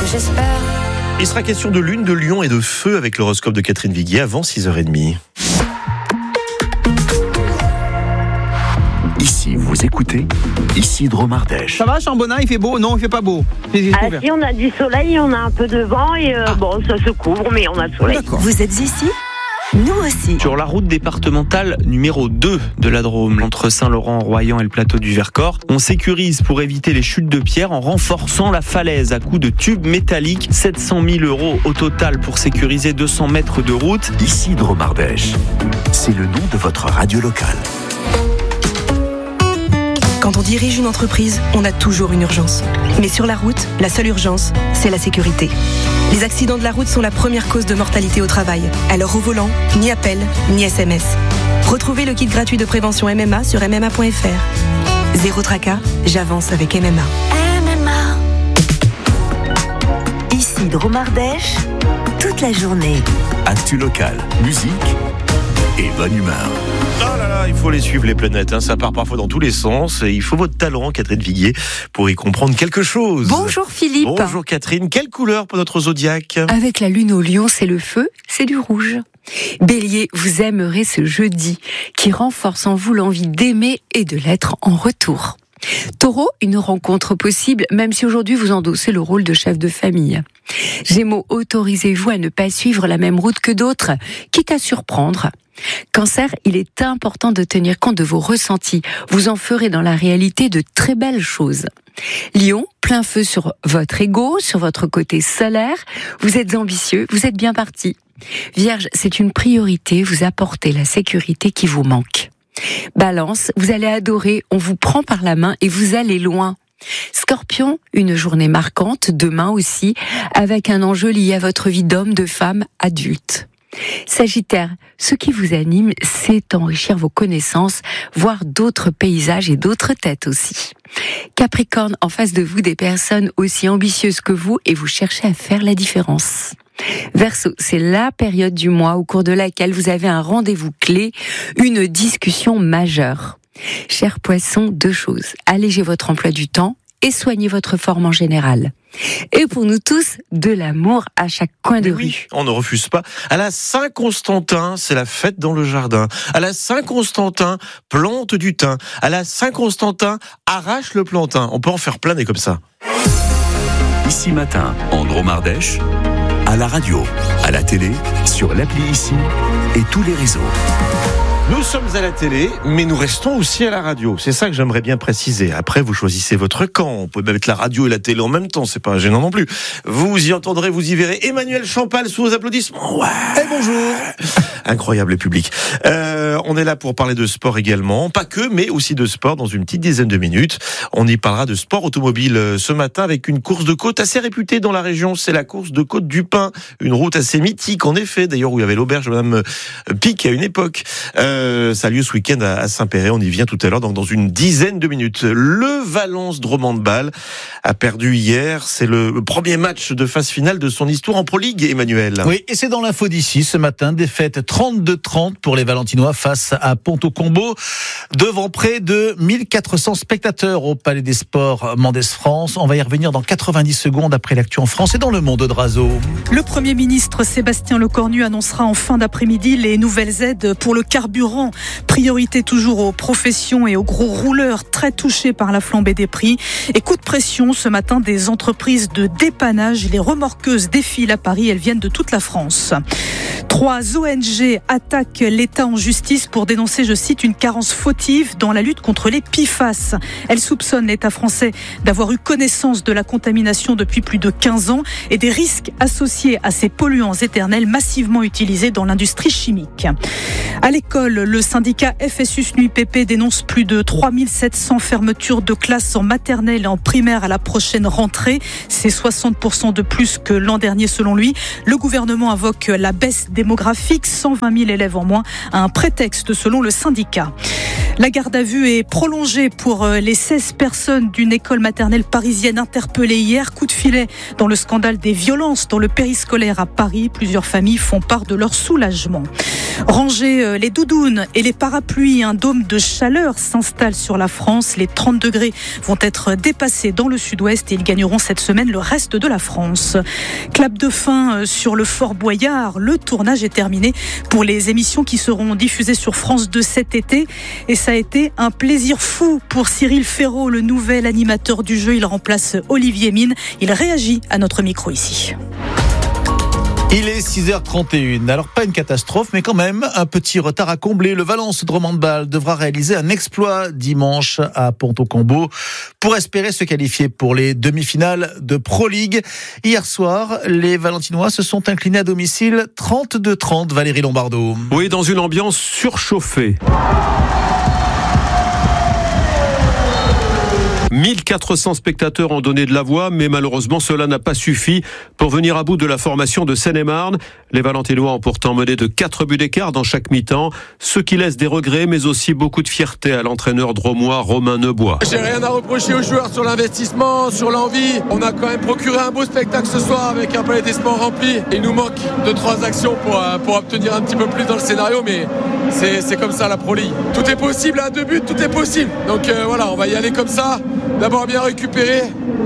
que j'espère. Il sera question de lune, de lion et de feu avec l'horoscope de Catherine Viguier avant 6h30. Ici, vous écoutez Isidro Mardèche. Ça va, Chambonnin, il fait beau? Non, il fait pas beau. Si on a du soleil, on a un peu de vent et bon, ça se couvre, mais on a le soleil. D'accord. Vous êtes ici ? Nous aussi. Sur la route départementale numéro 2 de la Drôme, entre Saint-Laurent-Royan et le plateau du Vercors, on sécurise pour éviter les chutes de pierre en renforçant la falaise à coups de tubes métalliques. 700 000 € au total pour sécuriser 200 mètres de route. Isidro Mardèche, c'est le nom de votre radio locale. Quand on dirige une entreprise, on a toujours une urgence. Mais sur la route, la seule urgence, c'est la sécurité. Les accidents de la route sont la première cause de mortalité au travail. Alors au volant, ni appel, ni SMS. Retrouvez le kit gratuit de prévention MMA sur MMA.fr. Zéro tracas, j'avance avec MMA. MMA. Isidro Mardèche, toute la journée. Actu locale, musique et bonne humeur. Oh là là, il faut les suivre les planètes, ça part parfois dans tous les sens et il faut votre talent, Catherine Viguier, pour y comprendre quelque chose. Bonjour Philippe. Bonjour Catherine, quelle couleur pour notre zodiaque ? Avec la lune au lion, c'est le feu, c'est du rouge. Bélier, vous aimerez ce jeudi qui renforce en vous l'envie d'aimer et de l'être en retour. Taureau, une rencontre possible, même si aujourd'hui vous endossez le rôle de chef de famille. Gémeaux, autorisez-vous à ne pas suivre la même route que d'autres, quitte à surprendre. Cancer, il est important de tenir compte de vos ressentis. Vous en ferez dans la réalité de très belles choses. Lion, plein feu sur votre ego, sur votre côté solaire. Vous êtes ambitieux, vous êtes bien parti. Vierge, c'est une priorité, vous apportez la sécurité qui vous manque. Balance, vous allez adorer, on vous prend par la main et vous allez loin. Scorpion, une journée marquante, demain aussi, avec un enjeu lié à votre vie d'homme, de femme, adulte. Sagittaire, ce qui vous anime, c'est enrichir vos connaissances, voir d'autres paysages et d'autres têtes aussi. Capricorne, en face de vous, des personnes aussi ambitieuses que vous et vous cherchez à faire la différence. Verseau, c'est la période du mois au cours de laquelle vous avez un rendez-vous clé, une discussion majeure. Cher Poisson, 2 choses. Allégez votre emploi du temps et soignez votre forme en général. Et pour nous tous, de l'amour à chaque coin de rue. On ne refuse pas. À la Saint-Constantin, c'est la fête dans le jardin. À la Saint-Constantin, plante du thym. À la Saint-Constantin, arrache le plantain. On peut en faire plein des comme ça. Ici matin, en Drôme Ardèche, à la radio, à la télé, sur l'appli Ici et tous les réseaux. Nous sommes à la télé, mais nous restons aussi à la radio. C'est ça que j'aimerais bien préciser. Après, vous choisissez votre camp. On peut mettre la radio et la télé en même temps. C'est pas gênant non plus. Vous y entendrez, vous y verrez Emmanuel Champal sous vos applaudissements. Ouais. Et bonjour. Incroyable public. On est là pour parler de sport également. Pas que, mais aussi de sport dans une petite dizaine de minutes. On y parlera de sport automobile ce matin avec une course de côte assez réputée dans la région. C'est la course de côte du Pin. Une route assez mythique, en effet. D'ailleurs, où il y avait l'auberge de Madame Pic à une époque. Ça a lieu ce week-end à Saint-Péret. On y vient tout à l'heure, donc dans une dizaine de minutes. Le Valence Drôme Handball a perdu hier. C'est le premier match de phase finale de son histoire en Pro League, Emmanuel. Oui, et c'est dans l'info d'ici ce matin. Défaite 32-30 pour les Valentinois face à Ponto-Combo, devant près de 1400 spectateurs au Palais des Sports Mendès France. On va y revenir dans 90 secondes après l'actu en France et dans le monde de Drazo. Le Premier ministre Sébastien Lecornu annoncera en fin d'après-midi les nouvelles aides pour le carburant. Priorité toujours aux professions et aux gros rouleurs très touchés par la flambée des prix. Et coup de pression ce matin des entreprises de dépannage. Les remorqueuses défilent à Paris, elles viennent de toute la France. 3 ONG attaquent l'État en justice pour dénoncer, je cite, une carence fautive dans la lutte contre les PFAS. Elles soupçonnent l'État français d'avoir eu connaissance de la contamination depuis plus de 15 ans et des risques associés à ces polluants éternels massivement utilisés dans l'industrie chimique. À l'école, le syndicat FSUS-NUIPP dénonce plus de 3700 fermetures de classes en maternelle et en primaire à la prochaine rentrée. C'est 60% de plus que l'an dernier selon lui. Le gouvernement invoque la baisse démographique sans 120 000 élèves en moins, un prétexte selon le syndicat. La garde à vue est prolongée pour les 16 personnes d'une école maternelle parisienne interpellées hier. Coup de filet dans le scandale des violences dans le périscolaire à Paris. Plusieurs familles font part de leur soulagement. Ranger les doudounes et les parapluies, un dôme de chaleur s'installe sur la France. Les 30 degrés vont être dépassés dans le sud-ouest et ils gagneront cette semaine le reste de la France. Clap de fin sur le Fort Boyard. Le tournage est terminé pour les émissions qui seront diffusées sur France 2 cet été. Et ça a été un plaisir fou pour Cyril Ferraud, le nouvel animateur du jeu. Il remplace Olivier Mine. Il réagit à notre micro ici. Il est 6h31. Alors pas une catastrophe, mais quand même un petit retard à combler. Le Valence Drôme Handball devra réaliser un exploit dimanche à Ponto-Combo pour espérer se qualifier pour les demi-finales de Pro League. Hier soir, les Valentinois se sont inclinés à domicile 32-30. Valérie Lombardo. Oui, dans une ambiance surchauffée. 1400 spectateurs ont donné de la voix, mais malheureusement cela n'a pas suffi pour venir à bout de la formation de Seine-et-Marne. Les Valentinois ont pourtant mené de 4 buts d'écart dans chaque mi-temps, ce qui laisse des regrets mais aussi beaucoup de fierté à l'entraîneur drômois Romain Neubois. J'ai rien à reprocher aux joueurs sur l'investissement, sur l'envie. On a quand même procuré un beau spectacle ce soir avec un palais des sports rempli. Il nous manque 2-3 actions pour obtenir un petit peu plus dans le scénario, mais c'est comme ça la Pro League. Tout est possible à 2 buts, tout est possible. Donc voilà, on va y aller comme ça. D'abord bien récupérer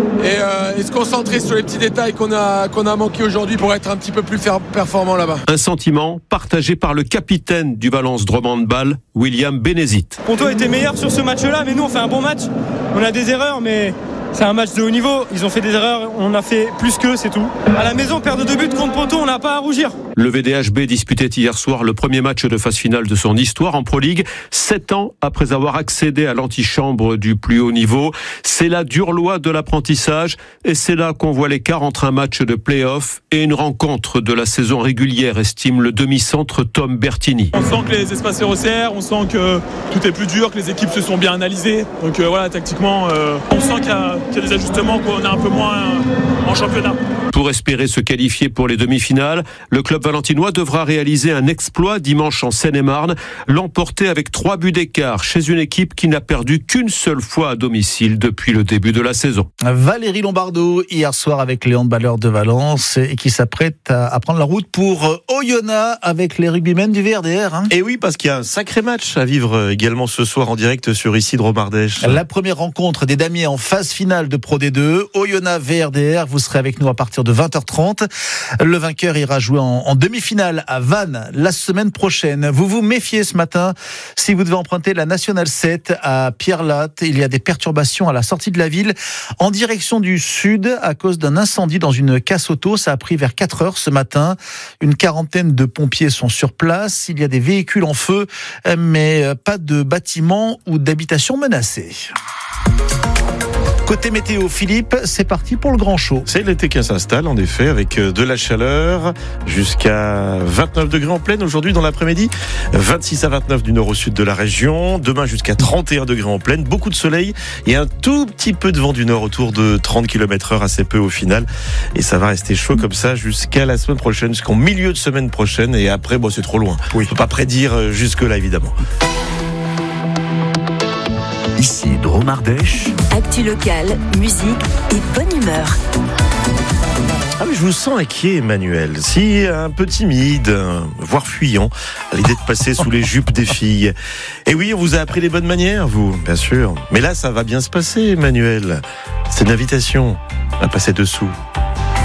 et se concentrer sur les petits détails qu'on a manqué aujourd'hui pour être un petit peu plus performant là-bas. Un sentiment partagé par le capitaine du Valence Drôme Handball, William Bénézit. Ponto était meilleur sur ce match-là, mais nous on fait un bon match. On a des erreurs, mais c'est un match de haut niveau. Ils ont fait des erreurs, on a fait plus qu'eux, c'est tout. À la maison, perdre 2 buts contre Ponto, on n'a pas à rougir. Le VDHB disputait hier soir le premier match de phase finale de son histoire en Pro League, 7 ans après avoir accédé à l'antichambre du plus haut niveau. C'est la dure loi de l'apprentissage et c'est là qu'on voit l'écart entre un match de play-off et une rencontre de la saison régulière, estime le demi-centre Tom Bertini. On sent que les espaces se resserrent, on sent que tout est plus dur, que les équipes se sont bien analysées. Donc voilà, tactiquement, on sent qu'il y a des ajustements qu'on a un peu moins en championnat. Pour espérer se qualifier pour les demi-finales, le club valentinois devra réaliser un exploit dimanche en Seine-et-Marne, l'emporter avec 3 buts d'écart chez une équipe qui n'a perdu qu'une seule fois à domicile depuis le début de la saison. Valérie Lombardo, hier soir avec les handballeurs de Valence et qui s'apprête à prendre la route pour Oyonnax avec les rugbymen du VRDR. Et oui, parce qu'il y a un sacré match à vivre également ce soir en direct sur ici Drôme Ardèche. La première rencontre des damiers en phase finale de Pro D2, Oyonnax VRDR, vous serez avec nous à partir de 20h30. Le vainqueur ira jouer en demi-finale à Vannes la semaine prochaine. Vous vous méfiez ce matin si vous devez emprunter la Nationale 7 à Pierre-Latte. Il y a des perturbations à la sortie de la ville en direction du sud à cause d'un incendie dans une casse auto. Ça a pris vers 4h ce matin. Une quarantaine de pompiers sont sur place. Il y a des véhicules en feu, mais pas de bâtiments ou d'habitations menacées. Côté météo, Philippe, c'est parti pour le grand chaud. C'est l'été qui s'installe, en effet, avec de la chaleur jusqu'à 29 degrés en pleine aujourd'hui dans l'après-midi. 26 à 29 du nord au sud de la région. Demain jusqu'à 31 degrés en pleine. Beaucoup de soleil et un tout petit peu de vent du nord autour de 30 km/h, assez peu au final. Et ça va rester chaud comme ça jusqu'à la semaine prochaine, jusqu'en milieu de semaine prochaine. Et après, bon, c'est trop loin. Oui. On ne peut pas prédire jusque-là, évidemment. Ici, Drôme Ardèche. Actu locale, musique et bonne humeur. Ah mais je vous sens inquiet, Emmanuel. Si un peu timide, voire fuyant, à l'idée de passer sous les jupes des filles. Et oui, on vous a appris les bonnes manières, vous, bien sûr. Mais là, ça va bien se passer, Emmanuel. C'est une invitation à passer dessous.